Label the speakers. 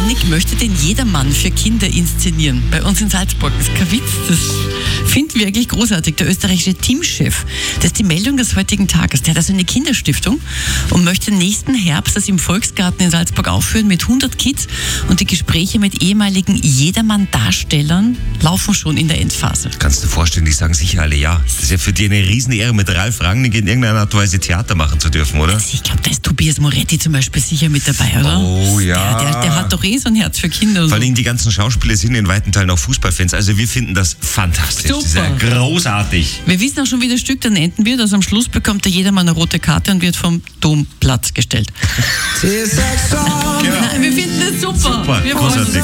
Speaker 1: Dominik möchte den Jedermann für Kinder inszenieren. Bei uns in Salzburg. Das ist kein Witz. Das finden wir eigentlich großartig. Der österreichische Teamchef, das ist die Meldung des heutigen Tages. Der hat also eine Kinderstiftung und möchte nächsten Herbst das im Volksgarten in Salzburg aufführen mit 100 Kids. Und die Gespräche mit ehemaligen Jedermann-Darstellern laufen schon in der Endphase.
Speaker 2: Kannst du dir vorstellen, die sagen sicher alle ja. Das ist ja für die eine Riesenehre, mit Ralf Rangnick in irgendeiner Art und Weise Theater machen zu dürfen, oder?
Speaker 1: Also ich glaube, da ist Tobias Moretti zum Beispiel sicher mit dabei, oder?
Speaker 2: Oh ja.
Speaker 1: Der hat doch so ein Herz für Kinder.
Speaker 2: Vor allem die ganzen Schauspieler sind in weiten Teilen auch Fußballfans. Also wir finden das fantastisch.
Speaker 1: Super.
Speaker 2: Das ist ja großartig.
Speaker 1: Wir wissen auch schon, wie das Stück dann enden wird. Also am Schluss bekommt der Jedermann eine rote Karte und wird vom Domplatz gestellt.
Speaker 2: Genau.
Speaker 1: Wir finden das super.
Speaker 2: Super,
Speaker 1: Wir freuen uns.
Speaker 2: großartig.